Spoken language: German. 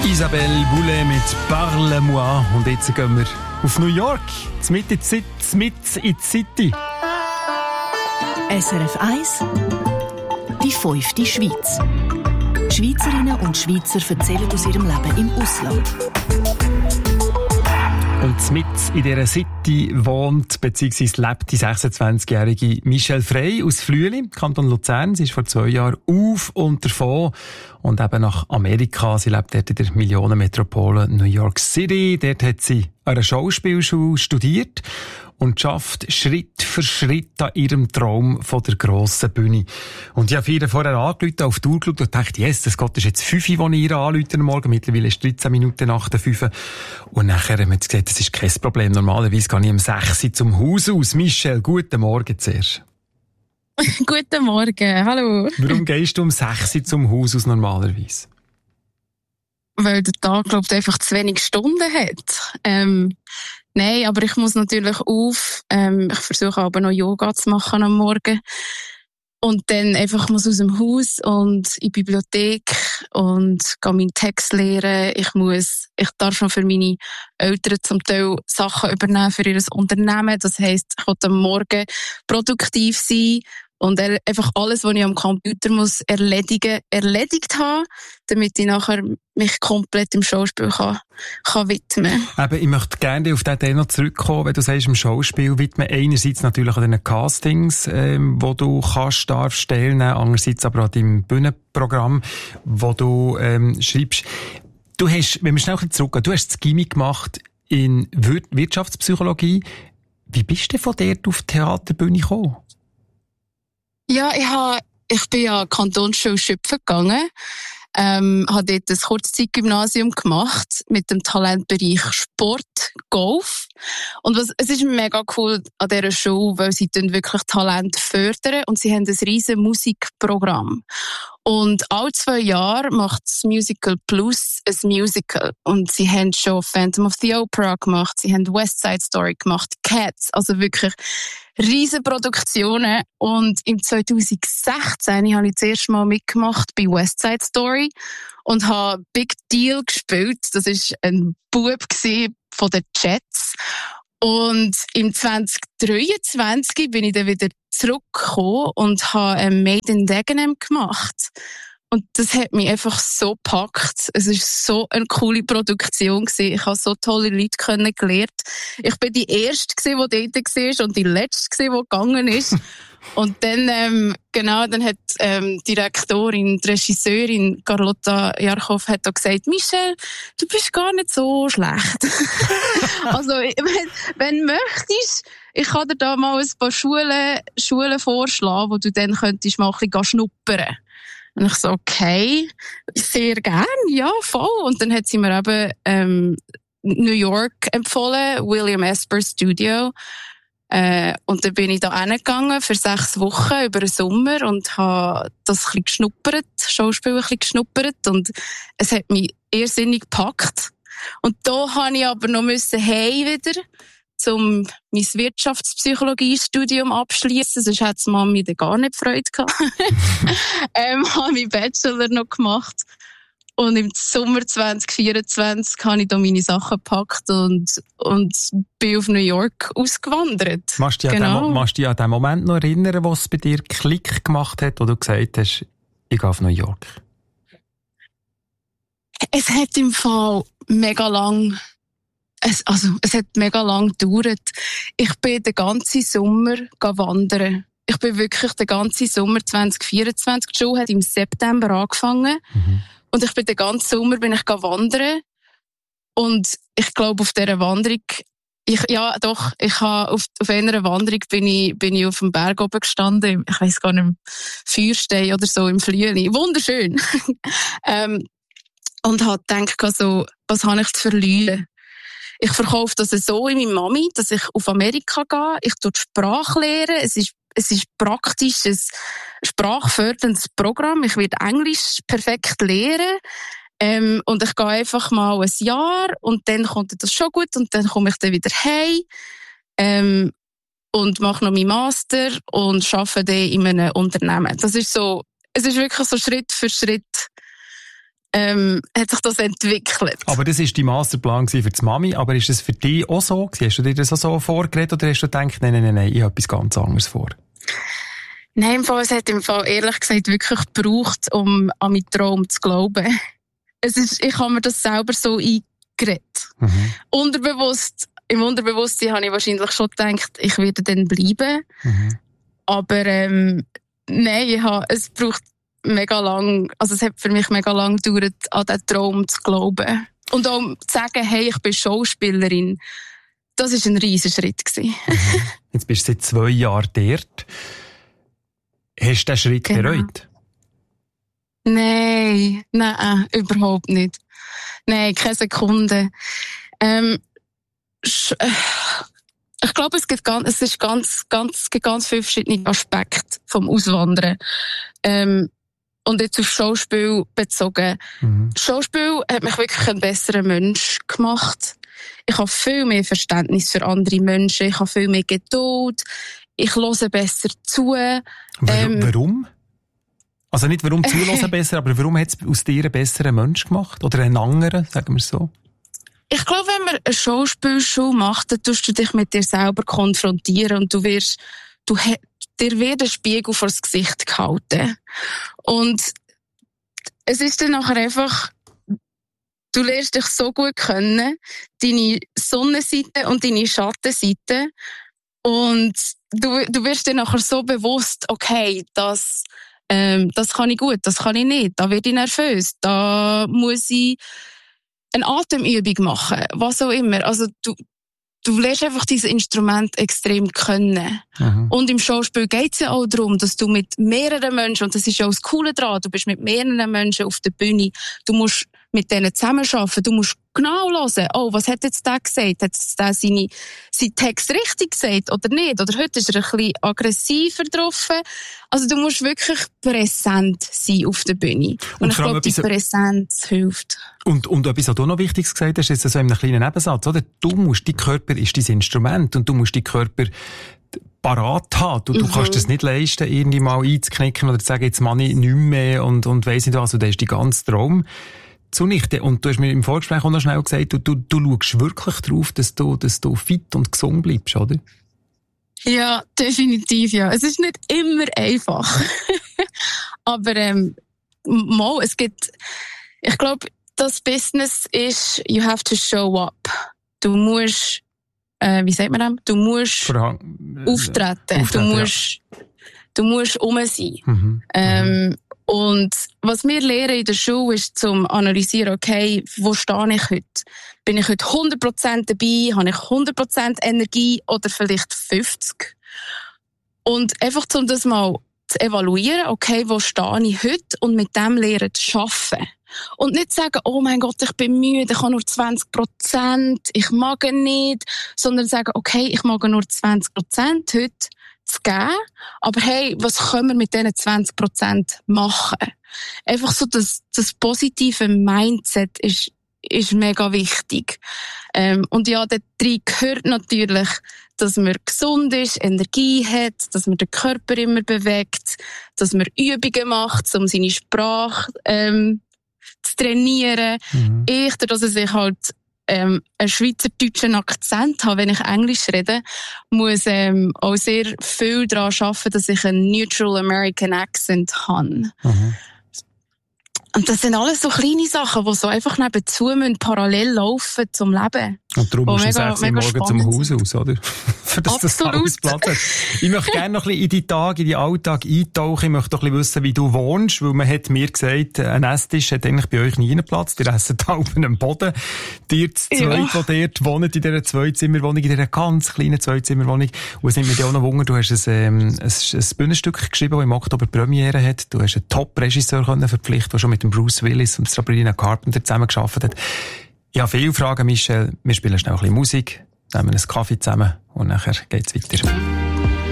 Isabelle Boulay mit «Parle-moi». Und jetzt gehen wir auf New York, mit in die City. SRF 1, die 5. Schweiz. Schweizerinnen und Schweizer erzählen aus ihrem Leben im Ausland. Und mit in dieser City wohnt bzw. lebt die 26-jährige Michelle Frey aus Flüeli, Kanton Luzern. Sie ist vor 2 Jahren auf und davon und eben nach Amerika. Sie lebt dort in der Millionenmetropole New York City. Dort hat sie an einer Schauspielschule studiert und schafft Schritt für Schritt an ihrem Traum von der grossen Bühne. Und ich habe ihr vorher angerufen, auf die Uhr geschaut und dachte, yes, das Gott ist jetzt 5 Uhr, als ich ihr anrufe am Morgen. Mittlerweile ist 13 Minuten nach der 5 Uhr. Und nachher haben wir gesagt, das ist kein Problem. Normalerweise gehe ich um 6 Uhr zum Haus aus. Michelle, guten Morgen zuerst. Guten Morgen, hallo. Warum gehst du um 6 Uhr zum Haus aus normalerweise? Weil der Tag, glaube ich, einfach zu wenig Stunden hat. Nein, aber ich muss natürlich auf. Ich versuche aber noch Yoga zu machen am Morgen. Und dann einfach muss aus dem Haus und in die Bibliothek und gehe meinen Text lernen. Ich darf noch für meine Eltern zum Teil Sachen übernehmen für ihr Unternehmen. Das heisst, ich will am Morgen produktiv sein und einfach alles, was ich am Computer muss erledigt haben, damit ich nachher mich komplett im Schauspiel kann widmen. Eben, ich möchte gerne auf diesen Teil noch zurückkommen, wenn du sagst, im Schauspiel widmen. Einerseits natürlich an den Castings, wo du darfst teilnehmen, andererseits aber an deinem Bühnenprogramm, wo du schreibst. Du hast, wenn wir schnell zurückgehen, du hast das Gimmi gemacht in Wirtschaftspsychologie. Wie bist du von dort auf die Theaterbühne gekommen? Ja, ich bin ja Kantonsschule Schöpfen gegangen, habe dort ein Kurzzeitgymnasium gemacht mit dem Talentbereich Sport, Golf. Und es ist mega cool an dieser Schule, weil sie wirklich Talent fördern und sie haben ein riesen Musikprogramm. Und alle 2 Jahre macht das Musical Plus ein Musical. Und sie haben schon Phantom of the Opera gemacht, sie haben West Side Story gemacht, Cats, also wirklich riesen Produktionen. Und im 2016 habe ich das erste Mal mitgemacht bei West Side Story und habe Big Deal gespielt. Das war ein Bub von den Jets. Und im 2023 bin ich dann wieder zurückgekommen und habe Made in Dagenham gemacht. Und das hat mich einfach so gepackt. Es war so eine coole Produktion gewesen. Ich habe so tolle Leute kennengelernt. Ich bin die Erste gewesen, die dort war und die Letzte gewesen, die gegangen ist. Und dann, dann hat die Direktorin, die Regisseurin Carlotta Jarchow hat auch gesagt, Michelle, du bist gar nicht so schlecht. Also, wenn du möchtest, ich kann dir da mal ein paar Schulen vorschlagen, wo du dann könntest mal ein bisschen schnuppern. Und ich so, okay, sehr gern, ja, voll. Und dann hat sie mir eben New York empfohlen, William Esper Studio. Und dann bin ich da hingegangen für 6 Wochen über den Sommer und habe das ein bisschen geschnuppert, Schauspiel ein bisschen geschnuppert. Und es hat mich irrsinnig gepackt. Und da habe ich aber noch wieder um mein Wirtschaftspsychologie-Studium abschließen. Sonst hat die Mami dann gar nicht Freude gehabt. Habe meinen Bachelor noch gemacht. Und im Sommer 2024 habe ich da meine Sachen gepackt und bin auf New York ausgewandert. Machst du dich an den Moment noch erinnern, wo es bei dir Klick gemacht hat, wo du gesagt hast, ich gehe auf New York? Es hat im Fall mega lang gedauert. Ich bin den ganzen Sommer wandern. Ich bin wirklich den ganzen Sommer 2024. Die Schule hat im September angefangen. Mhm. Und ich bin den ganzen Sommer wandern. Und ich glaube, auf dieser Wanderung, ich habe auf einer Wanderung bin ich auf dem Berg oben gestanden. Ich weiss gar nicht, im Feuerstein oder so, im Flüeli. Wunderschön. Und habe gedacht, so, was habe ich zu verlieren? Ich verkaufe das so in meine Mami, dass ich auf Amerika gehe. Ich tue die Sprache lernen. Es ist praktisch ein sprachförderndes Programm. Ich werde Englisch perfekt lernen. Und ich gehe einfach mal ein Jahr und dann kommt das schon gut und dann komme ich dann wieder heim und mache noch meinen Master und arbeite dann in einem Unternehmen. Das ist so, es ist wirklich so Schritt für Schritt hat sich das entwickelt. Aber das war dein Masterplan für die Mami, aber ist das für dich auch so? Hast du dir das auch so vorgeredet oder hast du gedacht, nein, ich habe etwas ganz anderes vor? Nein, es hat im Fall ehrlich gesagt wirklich gebraucht, um an meinen Traum zu glauben. Ich habe mir das selber so eingeredet. Mhm. Im Unterbewusstsein habe ich wahrscheinlich schon gedacht, ich werde dann bleiben. Mhm. Aber nein, es braucht mega lang, also es hat für mich mega lang gedauert, an diesen Traum zu glauben. Und auch zu sagen, hey, ich bin Schauspielerin, das war ein riesiger Schritt gewesen. Mhm. Jetzt bist du seit 2 Jahren dort. Hast du diesen Schritt bereut? Nein, überhaupt nicht. Nein, keine Sekunde. Ich glaube, es gibt ganz viele verschiedene Aspekte vom Auswandern. Und jetzt auf Schauspiel bezogen. Mhm. Schauspiel hat mich wirklich einen besseren Mensch gemacht. Ich habe viel mehr Verständnis für andere Menschen. Ich habe viel mehr Geduld. Ich höre besser zu. Warum? Also nicht warum zuhören besser, aber warum hat es aus dir einen besseren Mensch gemacht? Oder einen anderen, sagen wir es so? Ich glaube, wenn man eine Schauspielschule macht, dann tust du dich mit dir selber konfrontieren und dir wird ein Spiegel vor das Gesicht gehalten. Und es ist dann nachher einfach, du lernst dich so gut kennen, deine Sonnenseite und deine Schattenseite. Und du wirst dir nachher so bewusst, okay, das kann ich gut, das kann ich nicht, da werde ich nervös, da muss ich eine Atemübung machen, was auch immer. Also du lernst einfach dieses Instrument extrem können. Mhm. Und im Schauspiel geht es ja auch darum, dass du mit mehreren Menschen, und das ist ja auch das Coole daran, du bist mit mehreren Menschen auf der Bühne, du musst mit denen zusammenarbeiten, du musst genau hören, was hat jetzt der gesagt? Hat jetzt der seinen Text richtig gesagt oder nicht? Oder heute ist er ein bisschen aggressiver drauf. Also du musst wirklich präsent sein auf der Bühne. Und ich glaube, die Präsenz hilft. Und etwas, was du noch Wichtiges gesagt hast, ist so in einem kleinen Nebensatz, oder? Dein Körper ist dein Instrument und du musst deinen Körper parat haben. Du kannst es nicht leisten, irgendwie mal einzuknicken oder zu sagen, jetzt mache ich nicht mehr und weiss nicht was. Und das ist dein ganzer Traum zunichte. Und du hast mir im Vorgespräch auch noch schnell gesagt, du schaust wirklich drauf, dass du fit und gesund bleibst, oder? Ja, definitiv, ja. Es ist nicht immer einfach. Aber es gibt, ich glaube, das Business ist, you have to show up. Du musst, wie sagt man das? Du musst auftreten. Du musst rum sein. Und was wir lernen in der Schule ist, zum analysieren, okay, wo stehe ich heute? Bin ich heute 100% dabei? Habe ich 100% Energie oder vielleicht 50%? Und einfach, um das mal zu evaluieren, okay, wo stehe ich heute? Und mit dem lernen zu arbeiten. Und nicht sagen, oh mein Gott, ich bin müde, ich habe nur 20%, ich mag nicht. Sondern sagen, okay, ich mag nur 20% heute zu geben, aber hey, was können wir mit diesen 20% machen? Einfach so, das positive Mindset ist mega wichtig. Und ja, dort drin gehört natürlich, dass man gesund ist, Energie hat, dass man den Körper immer bewegt, dass man Übungen macht, um seine Sprache zu trainieren. Mhm. Dass ich halt einen schweizerdeutschen Akzent habe, wenn ich Englisch rede, muss auch sehr viel daran arbeiten, dass ich einen Neutral American Accent habe. Mhm. Und das sind alles so kleine Sachen, die so einfach nebenzu müssen, parallel laufen zum Leben. Und darum musst du 6 Uhr morgen zum Haus aus, oder? Für das das alles Platz hat. Ich möchte gerne noch ein bisschen in die Tage, in den Alltag eintauchen. Ich möchte doch ein bisschen wissen, wie du wohnst, weil man hat mir gesagt, ein Esstisch hat eigentlich bei euch nie einen Platz. Ihr esst da oben am Boden. Ihr zwei, die dort wohnen, in dieser Zweizimmerwohnung, in dieser ganz kleinen Zweizimmerwohnung. Und es nimmt mich auch noch Wunder, du hast ein Bühnenstück geschrieben, das im Oktober Premiere hat. Du hast einen Top-Regisseur verpflichtet, der schon mit dem Bruce Willis und Sabrina Carpenter zusammengearbeitet hat. Ich habe viele Fragen, Michel. Wir spielen schnell ein bisschen Musik, nehmen einen Kaffee zusammen und nachher geht's weiter.